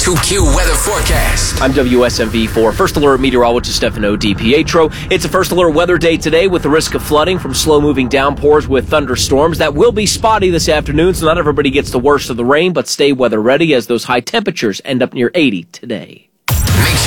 2Q weather forecast. I'm WSMV4 First Alert meteorologist Stefano DiPietro. It's a First Alert weather day today with the risk of flooding from slow-moving downpours with thunderstorms. That will be spotty this afternoon, so not everybody gets the worst of the rain, but stay weather ready as those high temperatures end up near 80 today.